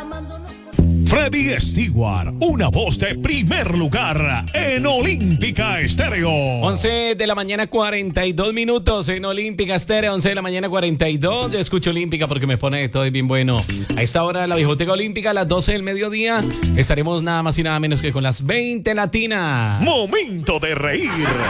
Freddy Stewart, una voz de primer lugar en Olímpica Estéreo. 11 de la mañana 42 minutos en Olímpica Estéreo. 11 de la mañana 42. Yo escucho Olímpica porque me pone de todo y bien bueno. A esta hora la Viejoteca Olímpica, a las 12 del mediodía, estaremos nada más y nada menos que con las 20 latinas. Momento de reír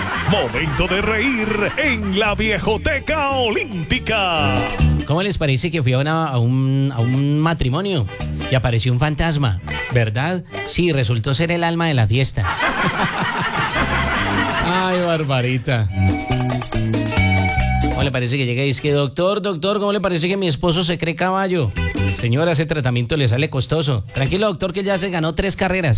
en la Viejoteca Olímpica. ¿Cómo les parece que fui a un matrimonio y apareció un fantasma? ¿Verdad? Sí, resultó ser el alma de la fiesta. Ay, Barbarita. ¿Cómo le parece que llega y dice que doctor, ¿cómo le parece que mi esposo se cree caballo? Señora, ese tratamiento le sale costoso. Tranquilo, doctor, que ya se ganó 3 carreras.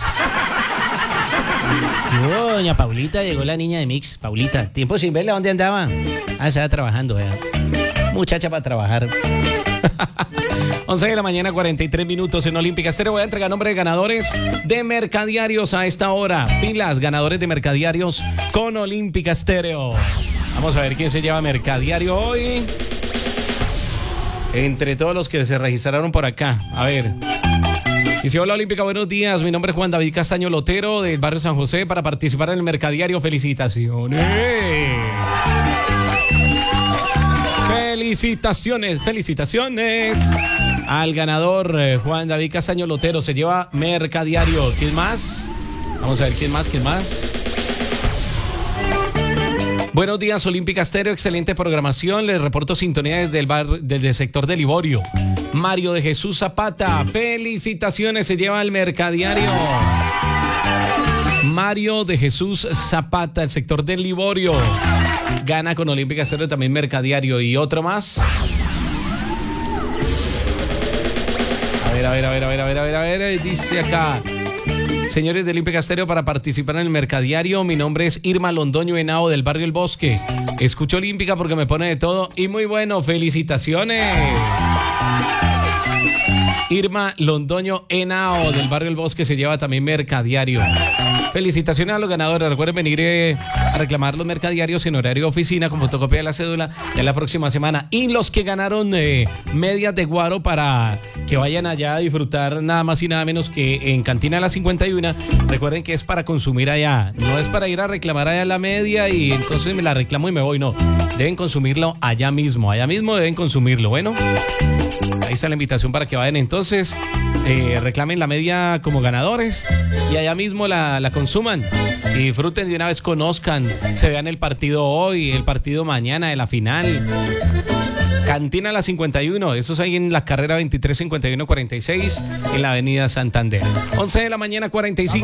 Yo, doña Paulita, llegó la niña de Mix. Paulita, tiempo sin verla, ¿dónde andaba? Ah, estaba trabajando, muchacha para trabajar. 11 de la mañana, 43 minutos en Olímpica Estéreo. Voy a entregar nombre de ganadores de Mercadiarios a esta hora. Pilas, ganadores de Mercadiarios con Olímpica Estéreo. Vamos a ver quién se lleva Mercadiario hoy. Entre todos los que se registraron por acá. A ver. Dice: hola Olímpica, buenos días. Mi nombre es Juan David Castaño Lotero, del barrio San José, para participar en el Mercadiario. Felicitaciones. Felicitaciones al ganador Juan David Castaño Lotero. Se lleva Mercadiario. ¿Quién más? Vamos a ver quién más. Buenos días, Olímpica Estéreo. Excelente programación. Les reporto sintonía desde el sector de Liborio. Mario de Jesús Zapata. Felicitaciones. Se lleva el Mercadiario. Mario de Jesús Zapata, el sector del Liborio. Gana con Olímpica Estéreo también Mercadiario. ¿Y otro más? A ver. Dice acá: señores de Olímpica Estéreo, para participar en el Mercadiario, mi nombre es Irma Londoño Henao, del barrio El Bosque. Escucho Olímpica porque me pone de todo y muy bueno. Felicitaciones. Irma Londoño Henao, del barrio El Bosque, se lleva también Mercadiario. Felicitaciones a los ganadores. Recuerden venir a reclamar los Mercadiarios en horario de oficina con fotocopia de la cédula de la próxima semana. Y los que ganaron medias de guaro, para que vayan allá a disfrutar nada más y nada menos que en Cantina La 51. Recuerden que es para consumir allá. No es para ir a reclamar allá la media y entonces me la reclamo y me voy. No, deben consumirlo allá mismo. Allá mismo deben consumirlo. Bueno, ahí está la invitación para que vayan entonces. Reclamen la media como ganadores y allá mismo la consuman y disfruten de una vez, conozcan, se vean el partido hoy, el partido mañana de la final. Cantina La 51, eso es ahí en la carrera 235146 en la avenida Santander. 11 de la mañana, 45.